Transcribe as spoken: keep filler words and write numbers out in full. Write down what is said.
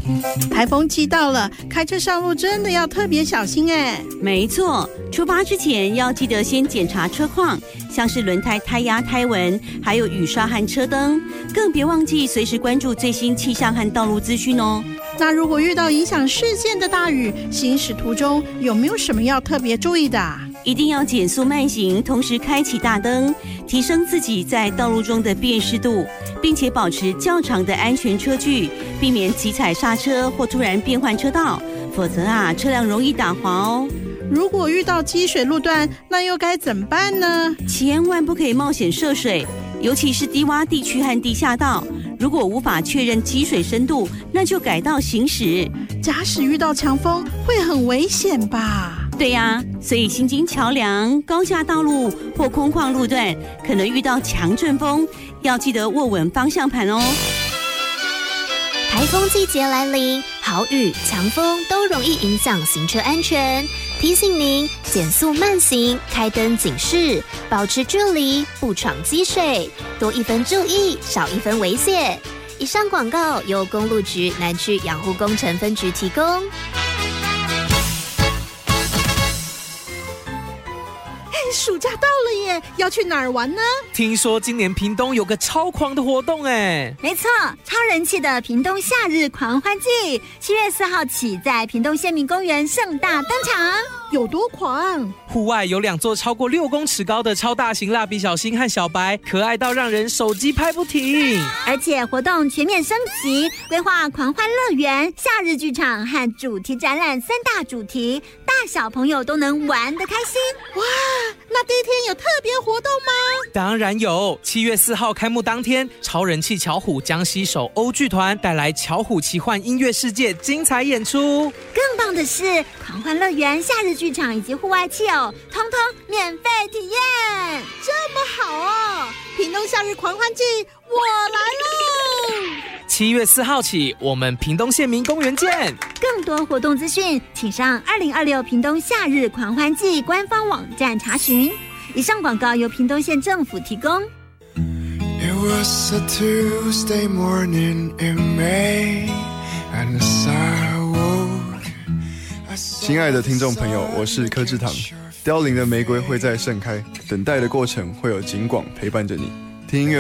台风季到了，开车上路真的要特别小心哎。 没错，出发之前要记得先检查车况，像是轮胎胎压、胎纹，还有雨刷和车灯，更别忘记随时关注最新气象和道路资讯哦。 那如果遇到影响视线的大雨，行驶途中有没有什么要特别注意的啊？ 一定要减速慢行，同时开启大灯，提升自己在道路中的辨识度，并且保持较长的安全车距，避免急踩刹车或突然变换车道，否则啊，车辆容易打滑哦。 如果遇到积水路段，那又该怎么办呢？ 千万不可以冒险涉水，尤其是低洼地区和地下道。如果无法确认积水深度，那就改道行驶。 假使遇到强风，会很危险吧？ 对呀，所以行经桥梁、高架道路或空旷路段，可能遇到强阵风，要记得握稳方向盘哦。 台风季节来临，豪雨、强风都容易影响行车安全。提醒您减速慢行，开灯警示，保持距离，不闯积水，多一分注意，少一分危险。以上广告由公路局南区养护工程分局提供。 暑假到了耶，要去哪儿玩呢？ 听说今年屏东有个超狂的活动哎！ 没错，超人气的屏东夏日狂欢季，七月四号起在屏东县民公园盛大登场。 有多狂？ 户外有两座超过六公尺高的超大型蜡笔小新和小白，可爱到让人手机拍不停。 而且活动全面升级，规划狂欢乐园、夏日剧场和主题展览三大主题，大小朋友都能玩得开心。 哇！那第一天有特别活动吗？ 当然有，七月四号开幕当天，超人气巧虎将携手欧剧团带来巧虎奇幻音乐世界精彩演出。 更棒的是，狂欢乐园、夏日剧场以及户外汽偶，通通免费体验。 这么好哦！屏东夏日狂欢季，我来喽！ 七月四号起，我们屏东县民公园见。 更多活动资讯，请上二零二六屏东夏日狂欢季官方网站查询。以上广告由屏东县政府提供。 It was a Tuesday morning in May, and as I woke, I saw 亲爱的听众朋友，我是柯志堂。凋零的玫瑰会再盛开，等待的过程会有景广陪伴着你。听音乐。